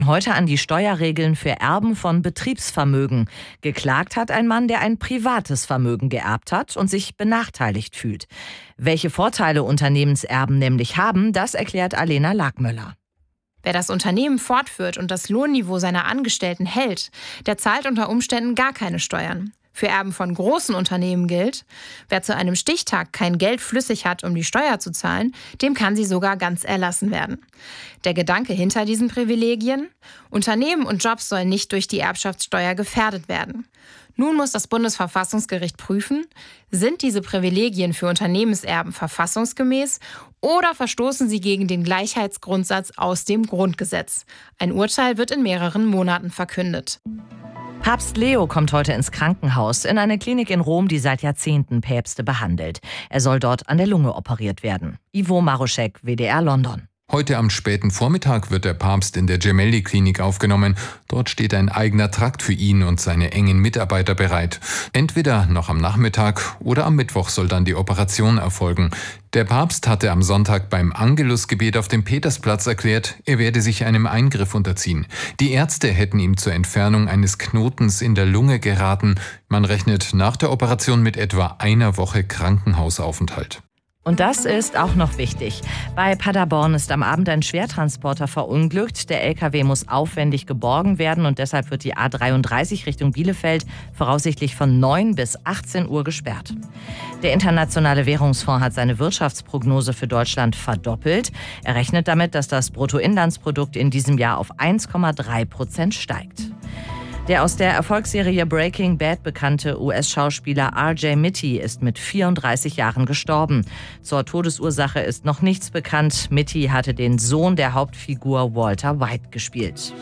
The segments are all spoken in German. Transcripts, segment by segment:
Heute an die Steuerregeln für Erben von Betriebsvermögen. Geklagt hat ein Mann, der ein privates Vermögen geerbt hat und sich benachteiligt fühlt. Welche Vorteile Unternehmenserben nämlich haben, das erklärt Alena Lagmöller. Wer das Unternehmen fortführt und das Lohnniveau seiner Angestellten hält, der zahlt unter Umständen gar keine Steuern. Für Erben von großen Unternehmen gilt, wer zu einem Stichtag kein Geld flüssig hat, um die Steuer zu zahlen, dem kann sie sogar ganz erlassen werden. Der Gedanke hinter diesen Privilegien? Unternehmen und Jobs sollen nicht durch die Erbschaftssteuer gefährdet werden. Nun muss das Bundesverfassungsgericht prüfen, sind diese Privilegien für Unternehmenserben verfassungsgemäß oder verstoßen sie gegen den Gleichheitsgrundsatz aus dem Grundgesetz. Ein Urteil wird in mehreren Monaten verkündet. Papst Leo kommt heute ins Krankenhaus, in eine Klinik in Rom, die seit Jahrzehnten Päpste behandelt. Er soll dort an der Lunge operiert werden. Ivo Maroschek, WDR London. Heute am späten Vormittag wird der Papst in der Gemelli-Klinik aufgenommen. Dort steht ein eigener Trakt für ihn und seine engen Mitarbeiter bereit. Entweder noch am Nachmittag oder am Mittwoch soll dann die Operation erfolgen. Der Papst hatte am Sonntag beim Angelusgebet auf dem Petersplatz erklärt, er werde sich einem Eingriff unterziehen. Die Ärzte hätten ihm zur Entfernung eines Knotens in der Lunge geraten. Man rechnet nach der Operation mit etwa einer Woche Krankenhausaufenthalt. Und das ist auch noch wichtig. Bei Paderborn ist am Abend ein Schwertransporter verunglückt. Der LKW muss aufwendig geborgen werden und deshalb wird die A33 Richtung Bielefeld voraussichtlich von 9 bis 18 Uhr gesperrt. Der Internationale Währungsfonds hat seine Wirtschaftsprognose für Deutschland verdoppelt. Er rechnet damit, dass das Bruttoinlandsprodukt in diesem Jahr auf 1,3% steigt. Der aus der Erfolgsserie Breaking Bad bekannte US-Schauspieler R.J. Mitte ist mit 34 Jahren gestorben. Zur Todesursache ist noch nichts bekannt. Mitte hatte den Sohn der Hauptfigur Walter White gespielt.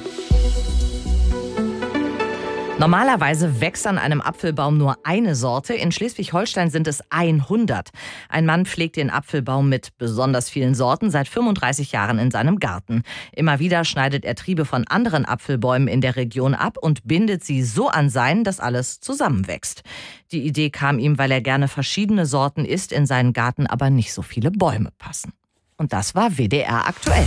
Normalerweise wächst an einem Apfelbaum nur eine Sorte. In Schleswig-Holstein sind es 100. Ein Mann pflegt den Apfelbaum mit besonders vielen Sorten seit 35 Jahren in seinem Garten. Immer wieder schneidet er Triebe von anderen Apfelbäumen in der Region ab und bindet sie so an seinen, dass alles zusammenwächst. Die Idee kam ihm, weil er gerne verschiedene Sorten isst, in seinen Garten aber nicht so viele Bäume passen. Und das war WDR aktuell.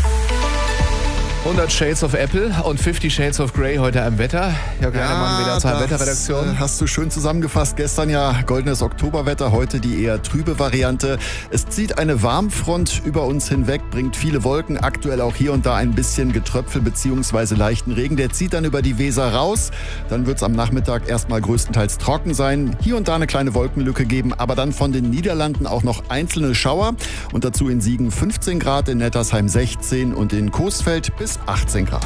100 Shades of Apple und 50 Shades of Grey heute am Wetter. Jörg Heinemann, WDR 2 Wetterredaktion. Hast du schön zusammengefasst. Gestern ja goldenes Oktoberwetter, heute die eher trübe Variante. Es zieht eine Warmfront über uns hinweg, bringt viele Wolken, aktuell auch hier und da ein bisschen Getröpfel bzw. leichten Regen. Der zieht dann über die Weser raus. Dann wird es am Nachmittag erstmal größtenteils trocken sein. Hier und da eine kleine Wolkenlücke geben, aber dann von den Niederlanden auch noch einzelne Schauer. Und dazu in Siegen 15 Grad, in Nettersheim 16 und in Coesfeld bis 18 Grad.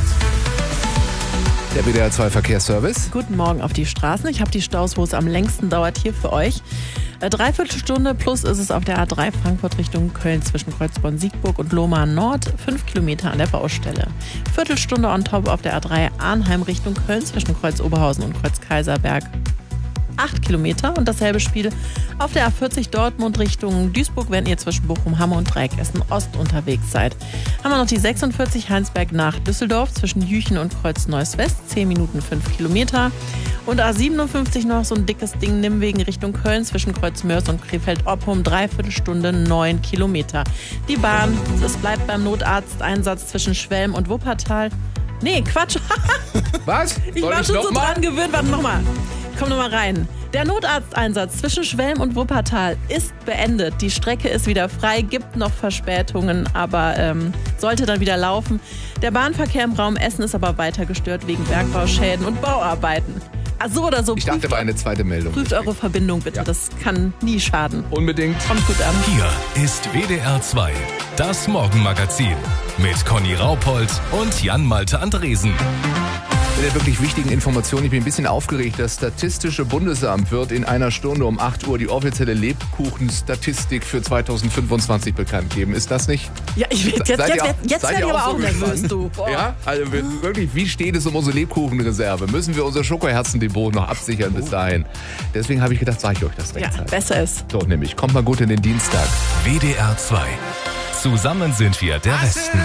Der WDR 2 Verkehrsservice. Guten Morgen auf die Straßen. Ich habe die Staus, wo es am längsten dauert, hier für euch. Dreiviertelstunde plus ist es auf der A3 Frankfurt Richtung Köln zwischen Kreuzborn-Siegburg und Lohmar Nord. 5 Kilometer an der Baustelle. Viertelstunde on top auf der A3 Arnheim Richtung Köln zwischen Kreuz Oberhausen und Kreuz Kaiserberg. 8 Kilometer und dasselbe Spiel auf der A40 Dortmund Richtung Duisburg, wenn ihr zwischen Bochum, Hamm und Dreieckessen Ost unterwegs seid. Haben wir noch die 46 Heinsberg nach Düsseldorf zwischen Jüchen und Kreuz Neuss West, 10 Minuten 5 Kilometer. Und A57 noch so ein dickes Ding, Nimwegen Richtung Köln zwischen Kreuz Mörs und Krefeld-Oppum, Dreiviertelstunde 9 Kilometer. Die Bahn, es bleibt beim Notarzteinsatz zwischen Schwelm und Wuppertal. Nee, Quatsch. Was? Ich war schon so dran gewöhnt. Warte, nochmal. Komm noch mal rein. Der Notarzteinsatz zwischen Schwelm und Wuppertal ist beendet. Die Strecke ist wieder frei, gibt noch Verspätungen, aber sollte dann wieder laufen. Der Bahnverkehr im Raum Essen ist aber weiter gestört wegen Bergbauschäden und Bauarbeiten. So oder so. Ich dachte, war eine zweite Meldung. Prüft eure Verbindung bitte, das kann nie schaden. Unbedingt. Kommt gut an. Hier ist WDR 2, das Morgenmagazin mit Conny Raupold und Jan-Malte Andresen. Mit der wirklich wichtigen Information, ich bin ein bisschen aufgeregt. Das Statistische Bundesamt wird in einer Stunde um 8 Uhr die offizielle Lebkuchenstatistik für 2025 bekannt geben. Ist das nicht? Ja, jetzt werde ich aber auch nervös, du. Boah. Ja, also wirklich, wie steht es um unsere Lebkuchenreserve? Müssen wir unser Schokoherzendepot noch absichern bis dahin? Deswegen habe ich gedacht, sage ich euch das rechtzeitig. Ja, besser ist. So, nämlich, kommt mal gut in den Dienstag. WDR 2. Zusammen sind wir der Westen.